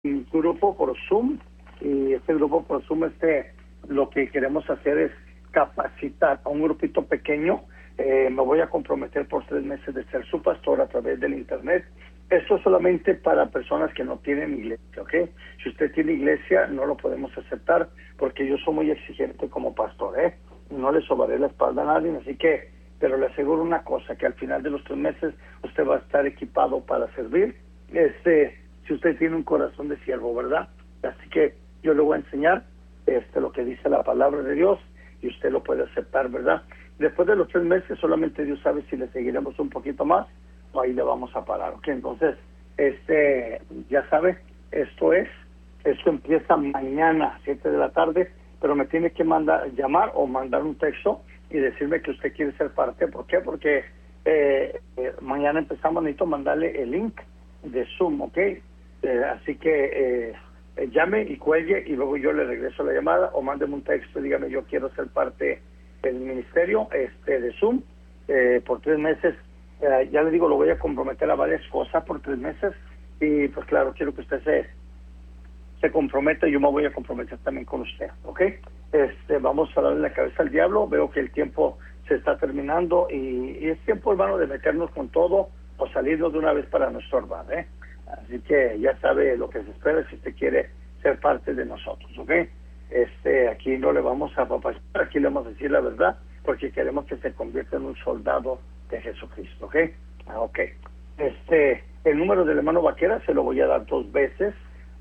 un grupo por Zoom, y este grupo por Zoom lo que queremos hacer es capacitar a un grupito pequeño. Me voy a comprometer por 3 meses de ser su pastor a través del internet. Esto es solamente para personas que no tienen iglesia, ¿ok? Si usted tiene iglesia, no lo podemos aceptar porque yo soy muy exigente como pastor, ¿eh? No le sobaré la espalda a nadie, así que, pero le aseguro una cosa, que al final de los 3 meses usted va a estar equipado para servir. Si usted tiene un corazón de siervo, ¿verdad? Así que yo le voy a enseñar lo que dice la palabra de Dios y usted lo puede aceptar, ¿verdad? Después de los 3 meses solamente Dios sabe si le seguiremos un poquito más o ahí le vamos a parar, ¿ok? Entonces, ya sabe, esto empieza mañana, 7 de la tarde, pero me tiene que llamar o mandar un texto y decirme que usted quiere ser parte. ¿Por qué? Porque mañana empezamos, necesito mandarle el link de Zoom, ¿ok? Así que llame y cuelgue y luego yo le regreso la llamada o mándeme un texto y dígame yo quiero ser parte del ministerio de Zoom por 3 meses. Ya le digo, lo voy a comprometer a varias cosas por 3 meses y pues claro, quiero que usted se comprometa y yo me voy a comprometer también con usted, ¿ok? Vamos a darle la cabeza al diablo. Veo que el tiempo se está terminando y es tiempo, hermano, de meternos con todo o salirnos de una vez para no estorbar, ¿eh? Así que ya sabe lo que se espera si usted quiere ser parte de nosotros, ¿ok? Aquí no le vamos a apapachar, aquí le vamos a decir la verdad, porque queremos que se convierta en un soldado de Jesucristo, ¿ok? Ok. El número del hermano Vaquera se lo voy a dar 2 veces,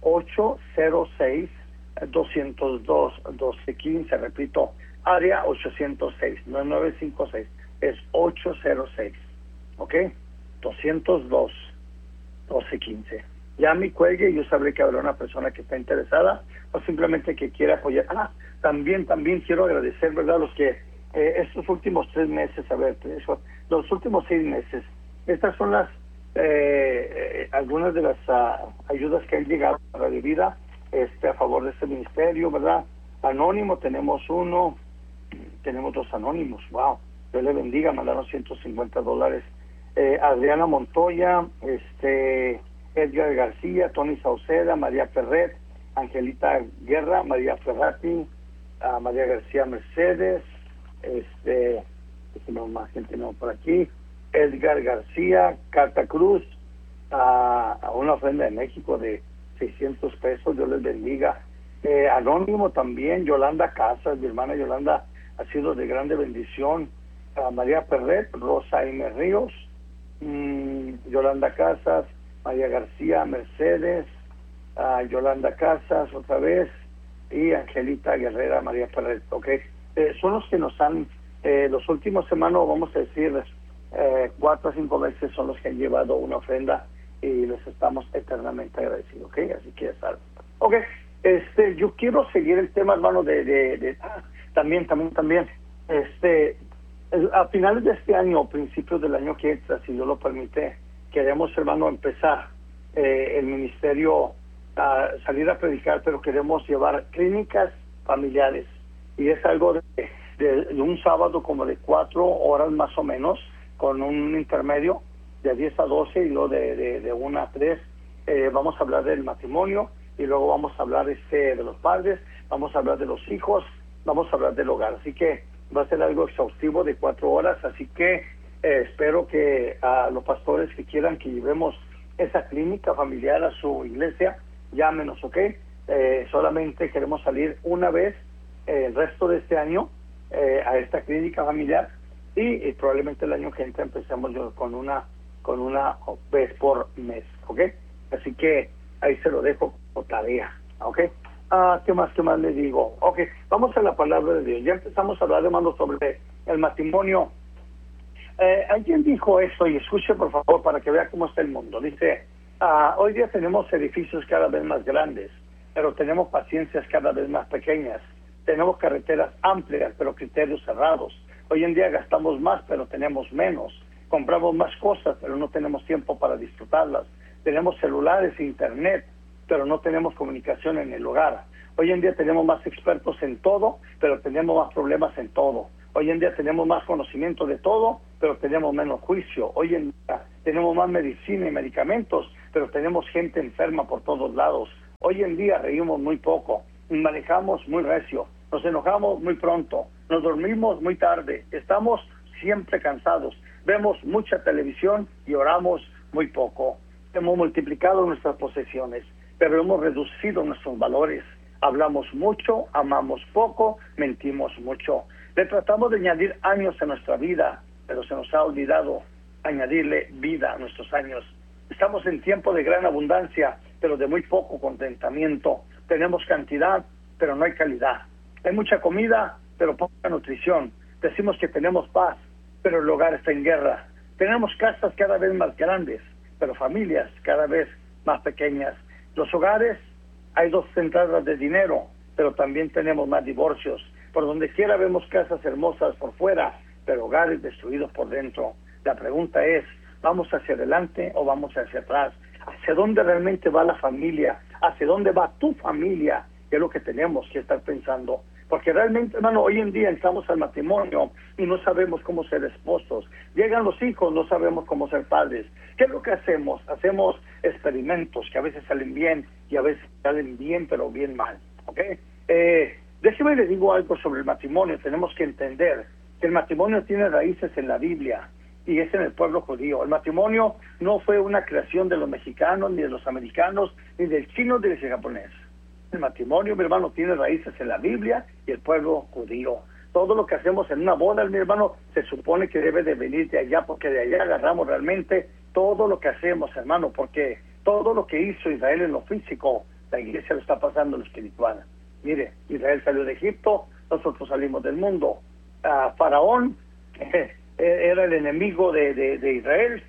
806-202-1215, repito, área 806, no es 956, es 806, ¿ok? 202-1215. Llame y cuelgue y yo sabré que habrá una persona que está interesada o simplemente que quiera apoyar. También quiero agradecer, ¿verdad?, los que estos últimos 3 meses, los últimos 6 meses, estas son algunas de las ayudas que han llegado a Radio Vida a favor de este ministerio, ¿verdad? Anónimo, tenemos 2 anónimos, wow, Dios le bendiga, mandaron $150. Adriana Montoya, Edgar García, Tony Sauceda, María Ferret, Angelita Guerra, María Ferrati, María García Mercedes, más gente no por aquí, Edgar García, Carta Cruz, a una ofrenda de México de $600, Dios les bendiga. Anónimo también, Yolanda Casas, mi hermana Yolanda ha sido de grande bendición. María Ferret, Rosa M. Ríos, Yolanda Casas, María García Mercedes, Yolanda Casas otra vez y Angelita Guerrera, María Ferret, ¿ok? Son los que nos han, los últimos semanas, vamos a decir, 4 a 5 veces son los que han llevado una ofrenda y les estamos eternamente agradecidos, ¿ok? Así que ya saben. Ok, yo quiero seguir el tema, hermano, también, a finales de este año, o principios del año que entra, si Dios lo permite, queremos, hermano, empezar el ministerio a salir a predicar, pero queremos llevar clínicas familiares. Y es algo de un sábado como de 4 horas más o menos, con un intermedio de 10 a 12 y luego de 1 a 3. Vamos a hablar del matrimonio y luego vamos a hablar de los padres, vamos a hablar de los hijos, vamos a hablar del hogar. Así que va a ser algo exhaustivo de 4 horas, así que espero que a los pastores que quieran que llevemos esa clínica familiar a su iglesia, llámenos, ¿ok? Solamente queremos salir una vez el resto de este año a esta clínica familiar y probablemente el año que entra empecemos con una vez por mes, ¿ok? Así que ahí se lo dejo como tarea, ¿ok? ¿Qué más le digo? Ok, vamos a la palabra de Dios. Ya empezamos a hablar, hermano, sobre el matrimonio. Alguien dijo eso, y escuche por favor para que vea cómo está el mundo. Dice, hoy día tenemos edificios cada vez más grandes, pero tenemos paciencias cada vez más pequeñas. Tenemos carreteras amplias, pero criterios cerrados. Hoy en día gastamos más, pero tenemos menos. Compramos más cosas, pero no tenemos tiempo para disfrutarlas. Tenemos celulares e internet, pero no tenemos comunicación en el hogar. Hoy en día tenemos más expertos en todo, pero tenemos más problemas en todo. Hoy en día tenemos más conocimiento de todo, pero tenemos menos juicio. Hoy en día tenemos más medicina y medicamentos, pero tenemos gente enferma por todos lados. Hoy en día reímos muy poco, manejamos muy recio, nos enojamos muy pronto, nos dormimos muy tarde, estamos siempre cansados, vemos mucha televisión y oramos muy poco. Hemos multiplicado nuestras posesiones, pero hemos reducido nuestros valores. Hablamos mucho, amamos poco, mentimos mucho. Le tratamos de añadir años a nuestra vida, pero se nos ha olvidado añadirle vida a nuestros años. Estamos en tiempo de gran abundancia, pero de muy poco contentamiento. Tenemos cantidad, pero no hay calidad. Hay mucha comida, pero poca nutrición. Decimos que tenemos paz, pero el hogar está en guerra. Tenemos casas cada vez más grandes, pero familias cada vez más pequeñas. Los hogares, hay 2 entradas de dinero, pero también tenemos más divorcios. Por donde quiera vemos casas hermosas por fuera, pero hogares destruidos por dentro. La pregunta es, ¿vamos hacia adelante o vamos hacia atrás? ¿Hacia dónde realmente va la familia? ¿Hacia dónde va tu familia? Que es lo que tenemos que estar pensando. Porque realmente, hermano, hoy en día entramos al matrimonio y no sabemos cómo ser esposos. Llegan los hijos, no sabemos cómo ser padres. ¿Qué es lo que hacemos? Hacemos experimentos que a veces salen bien y a veces salen bien, pero bien mal. ¿Ok? Déjeme le digo algo sobre el matrimonio. Tenemos que entender que el matrimonio tiene raíces en la Biblia y es en el pueblo judío. El matrimonio no fue una creación de los mexicanos, ni de los americanos, ni del chino, ni del japonés. El matrimonio, mi hermano, tiene raíces en la Biblia y el pueblo judío. Todo lo que hacemos en una boda, mi hermano, se supone que debe de venir de allá, porque de allá agarramos realmente todo lo que hacemos, hermano, porque todo lo que hizo Israel en lo físico, la iglesia lo está pasando en lo espiritual. Mire, Israel salió de Egipto, nosotros salimos del mundo. Faraón era el enemigo de Israel.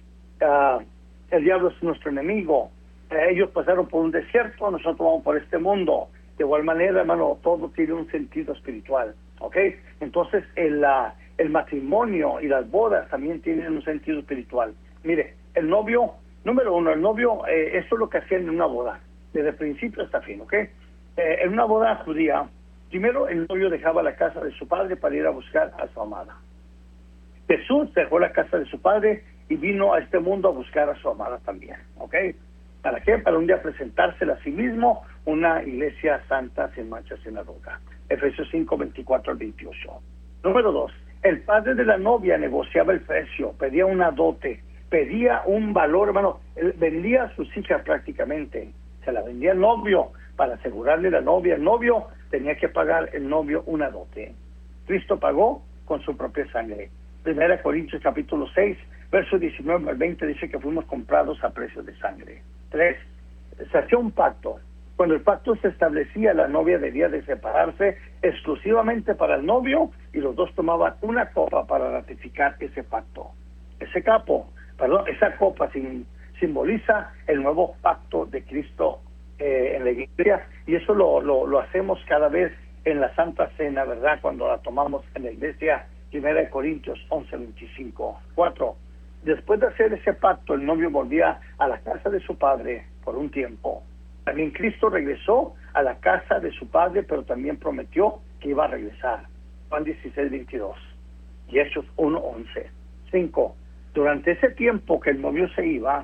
El diablo es nuestro enemigo. Ellos pasaron por un desierto, nosotros vamos por este mundo. De igual manera, hermano, todo tiene un sentido espiritual, ¿ok? Entonces, el matrimonio y las bodas también tienen un sentido espiritual. Mire, el novio, número uno, el novio, esto es lo que hacían en una boda, desde el principio hasta fin, ¿ok? En una boda judía, primero el novio dejaba la casa de su padre para ir a buscar a su amada. Jesús dejó la casa de su padre y vino a este mundo a buscar a su amada también, ¿ok? ¿Para qué? Para un día presentársela a sí mismo, una iglesia santa, sin mancha, sin arruga. Efesios 5, 24 al 28. Número 2, el padre de la novia negociaba el precio, pedía una dote, pedía un valor, hermano, él vendía a sus hijas prácticamente, se la vendía al novio para asegurarle la novia. El novio tenía que pagar el novio una dote. Cristo pagó con su propia sangre. 1 Corintios capítulo 6, versos 19 al 20 dice que fuimos comprados a precio de sangre. 3. Se hacía un pacto. Cuando el pacto se establecía, la novia debía de separarse exclusivamente para el novio y los dos tomaban una copa para ratificar ese pacto. Esa copa simboliza el nuevo pacto de Cristo en la iglesia, y eso lo hacemos cada vez en la Santa Cena, ¿verdad? Cuando la tomamos en la iglesia. 1 Corintios 11, 25. 4. Después de hacer ese pacto, el novio volvía a la casa de su padre por un tiempo. También Cristo regresó a la casa de su padre, pero también prometió que iba a regresar. Juan 16, 22. Y Hechos 1, 11. 5. Durante ese tiempo que el novio se iba,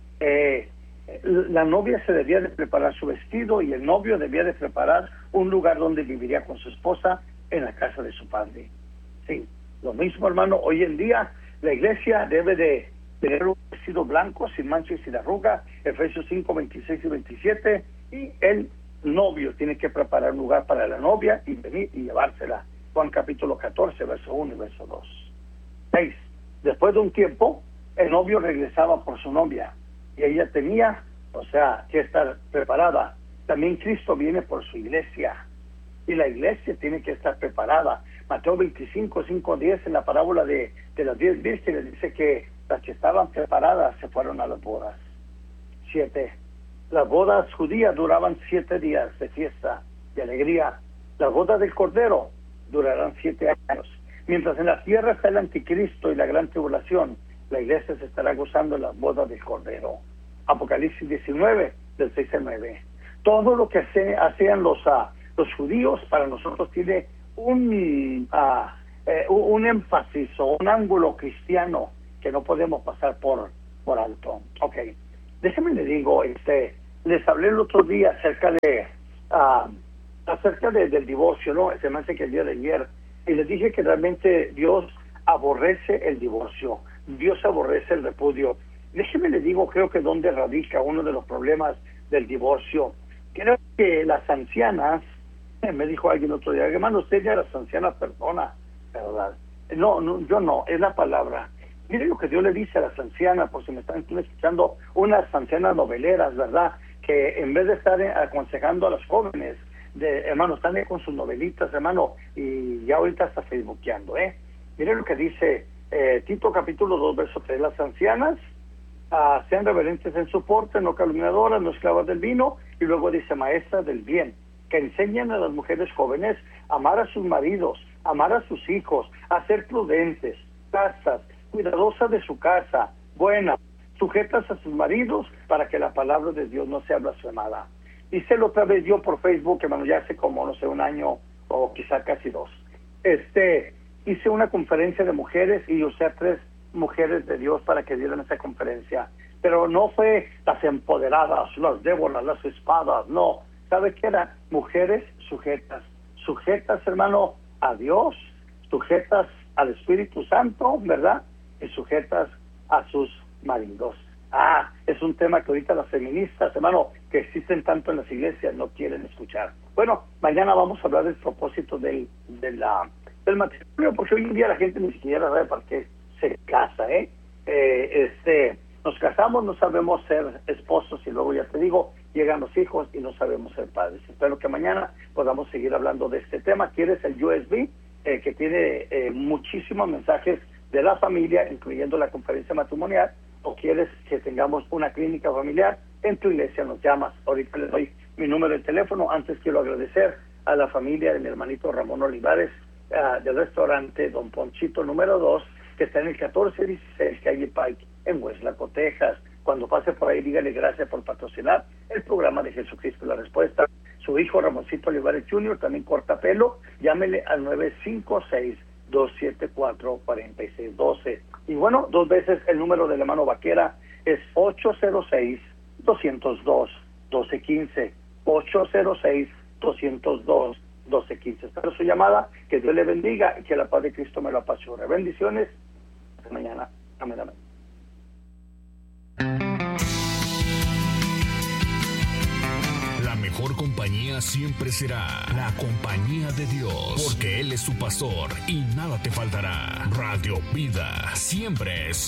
la novia se debía de preparar su vestido y el novio debía de preparar un lugar donde viviría con su esposa en la casa de su padre. Sí, lo mismo, hermano, hoy en día la iglesia debe de tener un vestido blanco, sin mancha y sin arruga, Efesios 5, 26 y 27, y el novio tiene que preparar un lugar para la novia y venir y llevársela. Juan capítulo 14, verso 1 y verso 2. 6. Después de un tiempo, el novio regresaba por su novia, y ella tenía, que estar preparada. También Cristo viene por su iglesia, y la iglesia tiene que estar preparada. Mateo 25, 5, 10, en la parábola de las 10 vírgenes, dice que las que estaban preparadas se fueron a las bodas. 7. Las bodas judías duraban 7 días de fiesta, de alegría. Las bodas del Cordero durarán 7 años. Mientras en la tierra está el anticristo y la gran tribulación, la iglesia se estará gozando en las bodas del Cordero. Apocalipsis 19, del 6 al 9. Todo lo que hacían los judíos para nosotros tiene un énfasis o un ángulo cristiano que no podemos pasar por alto. Ok, déjeme le digo, les hablé el otro día acerca del divorcio, ¿no? Se me hace que el día de ayer, y les dije que realmente Dios aborrece el divorcio, Dios aborrece el repudio. Déjeme le digo, creo que donde radica uno de los problemas del divorcio. Creo que las ancianas, me dijo alguien otro día, hermano, usted ya las ancianas perdona, ¿verdad? No, yo no, es la palabra. Mire lo que Dios le dice a las ancianas, por si me están escuchando, unas ancianas noveleras, ¿verdad? Que en vez de estar aconsejando a los jóvenes, hermano, están ahí con sus novelitas, hermano, y ya ahorita está facebookeando, Mire lo que dice Tito capítulo 2, verso 3, las ancianas sean reverentes en su porte, no calumniadoras, no esclavas del vino, y luego dice maestras del bien, que enseñan a las mujeres jóvenes a amar a sus maridos, a amar a sus hijos, a ser prudentes, castas, cuidadosas de su casa, buenas, sujetas a sus maridos, para que la palabra de Dios no sea blasfemada. Hice la otra vez yo por Facebook, hermano, ya hace como, no sé, un año o quizá casi 2. Hice una conferencia de mujeres y usé a 3 mujeres de Dios para que dieran esa conferencia. Pero no fue las empoderadas, las Déboras, las espadas, no. ¿Sabe qué era? Mujeres sujetas. Sujetas, hermano, a Dios, sujetas al Espíritu Santo, ¿verdad? Y sujetas a sus maridos. Es un tema que ahorita las feministas, hermano, que existen tanto en las iglesias, no quieren escuchar. Bueno, mañana vamos a hablar del propósito del matrimonio, porque hoy en día la gente ni siquiera sabe para qué se casa, nos casamos, no sabemos ser esposos y luego ya te digo, llegan los hijos y no sabemos ser padres. Espero que mañana podamos seguir hablando de este tema. ¿Quieres el USB? Que tiene muchísimos mensajes de la familia, incluyendo la conferencia matrimonial, o quieres que tengamos una clínica familiar en tu iglesia, nos llamas. Ahorita les doy mi número de teléfono. Antes quiero agradecer a la familia de mi hermanito Ramón Olivares, del restaurante Don Ponchito número 2, que está en el 1416 Calle Pike, en Westlaco, Texas. Cuando pase por ahí, dígale gracias por patrocinar el programa de Jesucristo la Respuesta. Su hijo Ramoncito Olivares Jr. también corta pelo. Llámele al 956-274-4612. Y bueno, 2 veces el número de la mano vaquera es 806-202-1215. 806-202-1215. Espero su llamada, que Dios le bendiga y que la paz de Cristo me lo apasione. Bendiciones. Hasta mañana. Amén, amén. La mejor compañía siempre será la compañía de Dios, porque Él es tu pastor y nada te faltará. Radio Vida, siempre